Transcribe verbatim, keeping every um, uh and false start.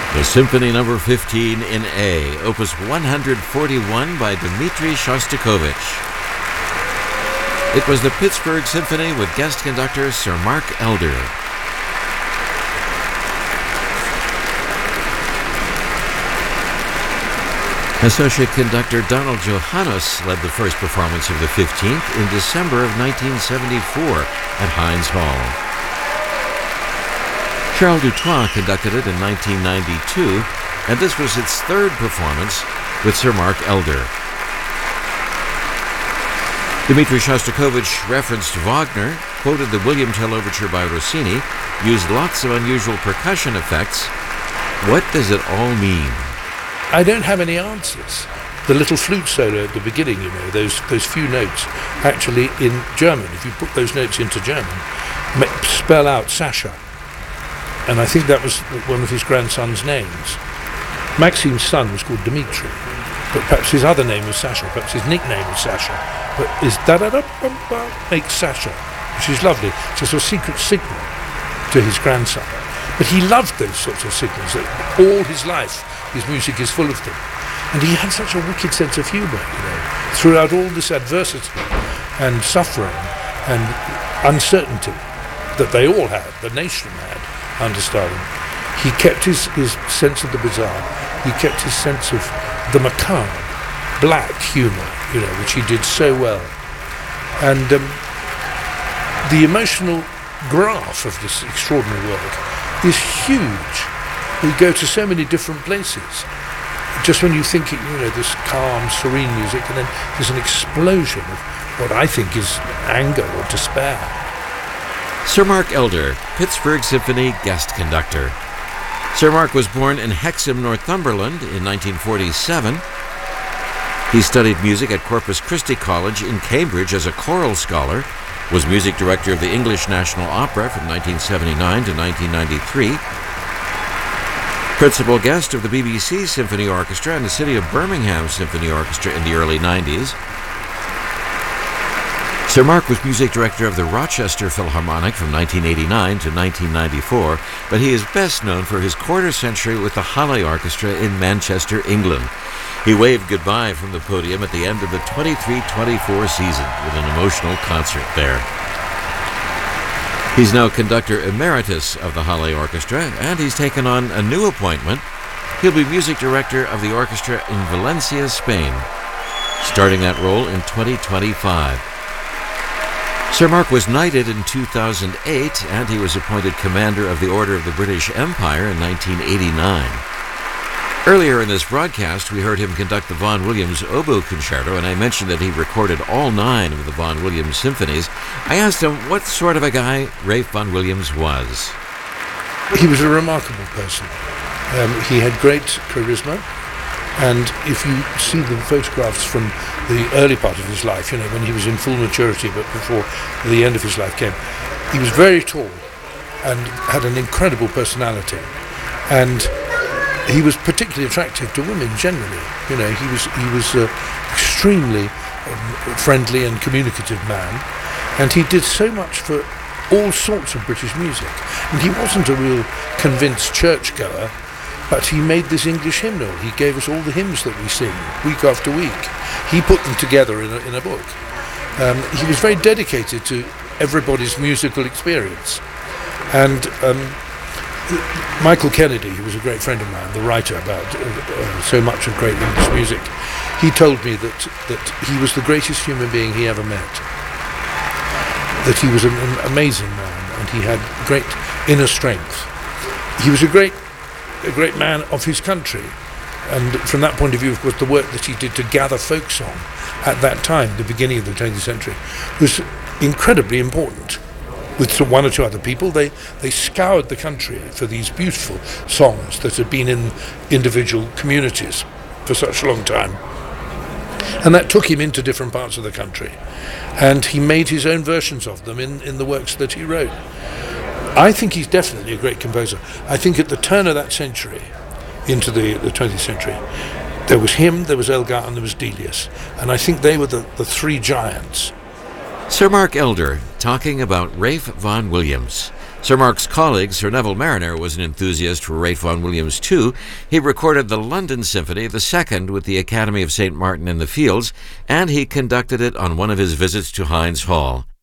The Symphony Number fifteen in A, Opus one forty-one by Dmitri Shostakovich. It was the Pittsburgh Symphony with guest conductor Sir Mark Elder. Associate conductor Donald Johannes led the first performance of the fifteenth in December of nineteen seventy-four at Heinz Hall. Charles Dutoit conducted it in nineteen ninety-two, and this was its third performance with Sir Mark Elder. Dmitri Shostakovich referenced Wagner, quoted the William Tell Overture by Rossini, used lots of unusual percussion effects. What does it all mean? I don't have any answers. The little flute solo at the beginning, you know, those those few notes, actually in German, if you put those notes into German, spell out Sasha. And I think that was one of his grandson's names. Maxime's son was called Dmitri, but perhaps his other name was Sasha, perhaps his nickname was Sasha. But his da-da-da-bum-bum makes Sasha, which is lovely. It's a sort of secret signal to his grandson. But he loved those sorts of signals. All his life, his music is full of them. And he had such a wicked sense of humour, you know, throughout all this adversity and suffering and uncertainty that they all had, the nation had, under Stalin. He kept his, his sense of the bizarre. He kept his sense of the macabre, black humour, you know, which he did so well. And um, the emotional graph of this extraordinary work is huge. We go to so many different places. Just when you think, it, you know, this calm, serene music, and then there's an explosion of what I think is anger or despair. Sir Mark Elder, Pittsburgh Symphony guest conductor. Sir Mark was born in Hexham, Northumberland in nineteen forty-seven. He studied music at Corpus Christi College in Cambridge as a choral scholar, was music director of the English National Opera from nineteen seventy-nine to nineteen ninety-three, principal guest of the B B C Symphony Orchestra and the City of Birmingham Symphony Orchestra in the early nineties. Sir Mark was music director of the Rochester Philharmonic from nineteen eighty-nine to nineteen ninety-four, but he is best known for his quarter century with the Halle Orchestra in Manchester, England. He waved goodbye from the podium at the end of the twenty-three twenty-four season with an emotional concert there. He's now conductor emeritus of the Halle Orchestra, and he's taken on a new appointment. He'll be music director of the orchestra in Valencia, Spain, starting that role in twenty twenty-five. Sir Mark was knighted in two thousand eight, and he was appointed Commander of the Order of the British Empire in nineteen eighty-nine. Earlier in this broadcast, we heard him conduct the Vaughan Williams Oboe Concerto, and I mentioned that he recorded all nine of the Vaughan Williams symphonies. I asked him what sort of a guy Ralph Vaughan Williams was. He was a remarkable person. Um, he had great charisma, and if you see the photographs from the early part of his life, you know, when he was in full maturity, but before the end of his life came, he was very tall and had an incredible personality. And he was particularly attractive to women generally. You know, he was he was an extremely um, friendly and communicative man, and he did so much for all sorts of British music. And he wasn't a real convinced churchgoer, but he made this English hymnal. He gave us all the hymns that we sing week after week. He put them together in a, in a book. Um, he was very dedicated to everybody's musical experience. And um, Michael Kennedy, who was a great friend of mine, the writer about uh, uh, so much of great English music, he told me that, that he was the greatest human being he ever met. That he was an, an amazing man, and he had great inner strength. He was a great, a great man of his country, and from that point of view, of course, the work that he did to gather folk song at that time, the beginning of the twentieth century, was incredibly important. With some one or two other people, they, they scoured the country for these beautiful songs that had been in individual communities for such a long time. And that took him into different parts of the country. And he made his own versions of them in, in the works that he wrote. I think he's definitely a great composer. I think at the turn of that century, into the, the twentieth century, there was him, there was Elgar, and there was Delius. And I think they were the, the three giants. Sir Mark Elder talking about Ralph Vaughan Williams. Sir Mark's colleague, Sir Neville Marriner, was an enthusiast for Ralph Vaughan Williams too. He recorded the London Symphony, the second, with the Academy of Saint Martin in the Fields, and he conducted it on one of his visits to Hind's Hall.